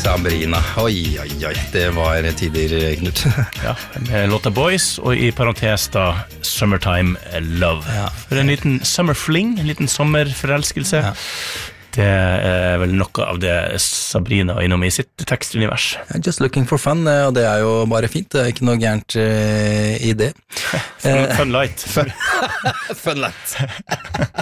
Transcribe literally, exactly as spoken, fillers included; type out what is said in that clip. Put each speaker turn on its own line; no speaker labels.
Sabrina, oi, oi, oi, det var tider, Knut.
Ja, med låta Boys, og i parentes da, Summertime Love.
Ja.
For en liten summer fling, en liten sommerforelskelse. Ja. Det er vel noe av det Sabrina var innom i sitt tekstunivers.
Just looking for fun, og det er jo bare fint, det er ikke noe gærent uh, i det.
Fun, fun light.
Fun, fun light.